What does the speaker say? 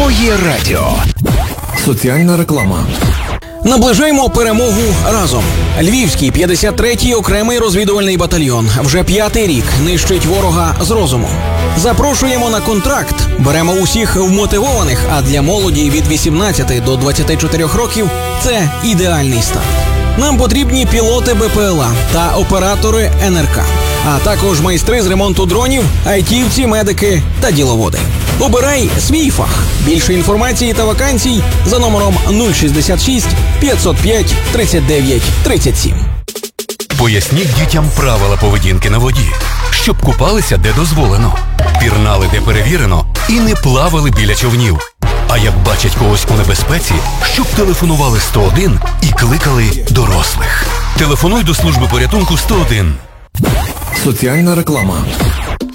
Твоє радіо. Соціальна реклама. Наближаємо перемогу разом. Львівський 53-й окремий розвідувальний батальйон вже 5-й рік нищить ворога з розуму. Запрошуємо на контракт. Беремо усіх вмотивованих, а для молоді від 18 до 24 років це ідеальний старт. Нам потрібні пілоти БПЛА та оператори НРК, а також майстри з ремонту дронів, айтівці, медики та діловоди. Обирай свій фах. Більше інформації та вакансій за номером 066 505 39 37. Поясніть дітям правила поведінки на воді, щоб купалися де дозволено, пірнали де перевірено і не плавали біля човнів. А як бачать когось у небезпеці, щоб телефонували 101 і кликали дорослих. Телефонуй до служби порятунку 101. Соціальна реклама.